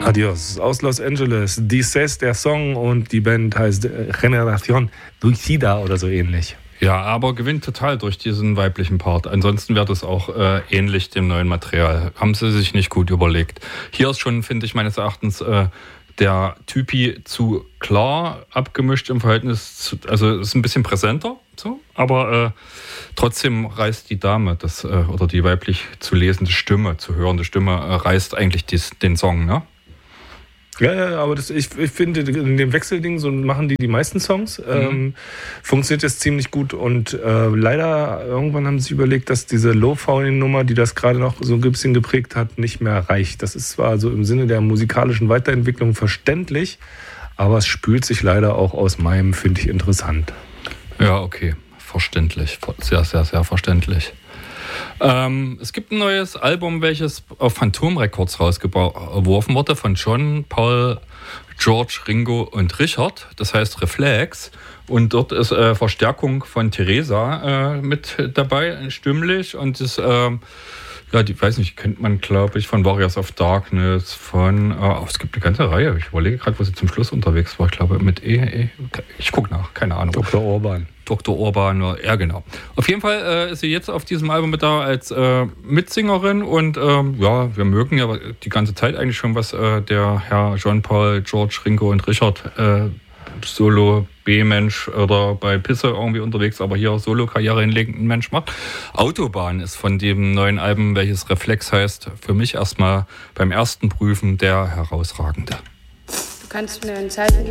Adios aus Los Angeles. Dices, der Song, und die Band heißt Generación Suicida oder so ähnlich. Ja, aber gewinnt total durch diesen weiblichen Part. Ansonsten wäre das auch ähnlich dem neuen Material. Haben sie sich nicht gut überlegt. Hier ist schon, finde ich, meines Erachtens der Typi zu klar abgemischt im Verhältnis zu, also ist ein bisschen präsenter, so, aber trotzdem reißt die Dame, oder die weiblich zu lesende Stimme, zu hörende Stimme, reißt eigentlich den Song, ne? Ja, aber ich finde, in dem Wechselding, so machen die meisten Songs, funktioniert das ziemlich gut, und leider irgendwann haben sie sich überlegt, dass diese Lo-Fi-Nummer, die das gerade noch so ein bisschen geprägt hat, nicht mehr reicht. Das ist zwar so im Sinne der musikalischen Weiterentwicklung verständlich, aber es spült sich leider auch aus meinem, finde ich, interessant. Ja, okay, verständlich, sehr, sehr, sehr verständlich. Es gibt ein neues Album, welches auf Phantom Records rausgeworfen wurde, von John, Paul, George, Ringo und Richard. Das heißt Reflex. Und dort ist Verstärkung von Theresa mit dabei, stimmlich. Und das, die weiß nicht, kennt man, glaube ich, von Warriors of Darkness, es gibt eine ganze Reihe. Ich überlege gerade, wo sie zum Schluss unterwegs war. Ich glaube, mit ich gucke nach, keine Ahnung. Dr. Orban, ja genau. Auf jeden Fall ist sie jetzt auf diesem Album mit da als Mitsingerin, und wir mögen ja die ganze Zeit eigentlich schon, was der Herr John, Paul, George, Ringo und Richard Solo B-Mensch oder bei Pisse irgendwie unterwegs, aber hier Solo-Karriere hinlegenden Mensch macht. Autobahn ist von dem neuen Album, welches Reflex heißt, für mich erstmal beim ersten Prüfen der herausragende. Du kannst mir ein Zeichen geben.